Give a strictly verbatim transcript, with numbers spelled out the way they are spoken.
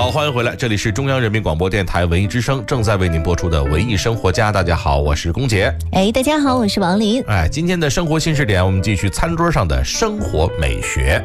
好，欢迎回来，这里是中央人民广播电台文艺之声，正在为您播出的文艺生活家。大家好，我是龚杰。 哎，大家好，我是王林。 哎，今天的生活新视点，我们继续餐桌上的生活美学。